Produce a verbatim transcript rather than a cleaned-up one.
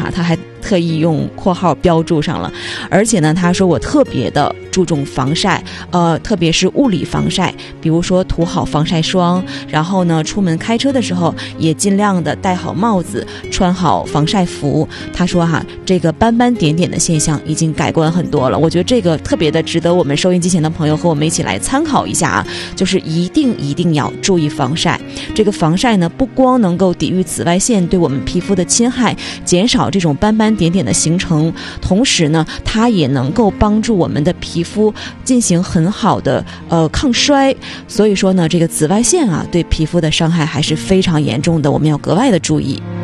哈，他还特意用括号标注上了。而且呢，他说我特别的注重防晒，呃，特别是物理防晒，比如说涂好防晒霜，然后呢，出门开车的时候也尽量的戴好帽子，穿好防晒服。他说哈，这个斑斑点点的现象已经改观很多了。我觉得这个特别的值得我们收音机前的朋友和我们一起来参考一下啊，就是一定一定要注意防晒。这个防晒呢，不光能够抵御紫外线对我们皮肤的侵害，减少这种斑斑点点的形成，同时呢，它也能够帮助我们的皮肤进行很好的呃抗衰。所以说呢，这个紫外线啊，对皮肤的伤害还是非常严重的，我们要格外的注意。